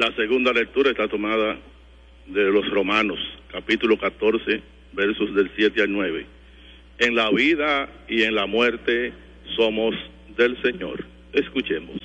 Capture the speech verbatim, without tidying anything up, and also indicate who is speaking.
Speaker 1: La segunda lectura está tomada de los Romanos, capítulo catorce, versos del siete al nueve. En la vida y en la muerte somos del Señor. Escuchemos.